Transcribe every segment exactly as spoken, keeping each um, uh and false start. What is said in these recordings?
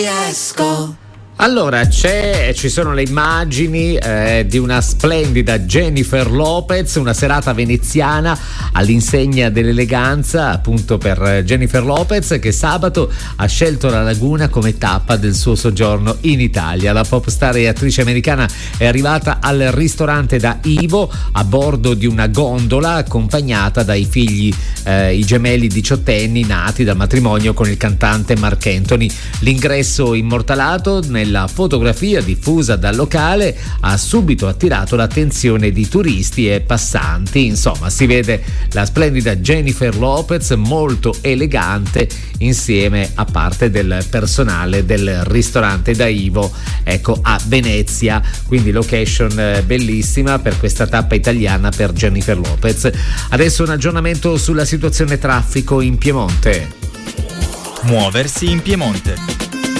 riesco. Allora, c'è, ci sono le immagini eh, di una splendida Jennifer Lopez, una serata veneziana all'insegna dell'eleganza, appunto per Jennifer Lopez, che sabato ha scelto la laguna come tappa del suo soggiorno in Italia. La pop star e attrice americana è arrivata al ristorante da Ivo a bordo di una gondola, accompagnata dai figli, eh, i gemelli diciottenni nati dal matrimonio con il cantante Marc Anthony. L'ingresso immortalato nella fotografia diffusa dal locale ha subito attirato l'attenzione di turisti e passanti. Insomma, si vede la splendida Jennifer Lopez molto elegante insieme a parte del personale del ristorante da Ivo, ecco, a Venezia. Quindi location bellissima per questa tappa italiana per Jennifer Lopez. Adesso un aggiornamento sulla situazione traffico in Piemonte. Muoversi in Piemonte.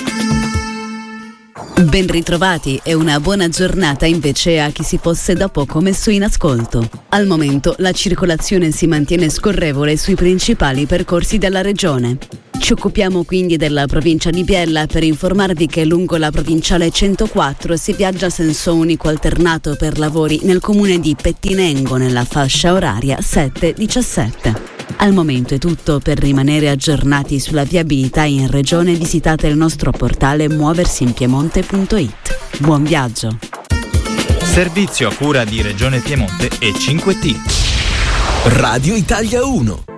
Ben ritrovati e una buona giornata invece a chi si fosse da poco messo in ascolto. Al momento la circolazione si mantiene scorrevole sui principali percorsi della regione. Ci occupiamo quindi della provincia di Biella per informarvi che lungo la provinciale centoquattro si viaggia a senso unico alternato per lavori nel comune di Pettinengo nella fascia oraria sette diciassette. Al momento è tutto. Per rimanere aggiornati sulla viabilità in regione visitate il nostro portale muoversinpiemonte punto it. Buon viaggio! Servizio a cura di Regione Piemonte e cinque T. Radio Italia uno.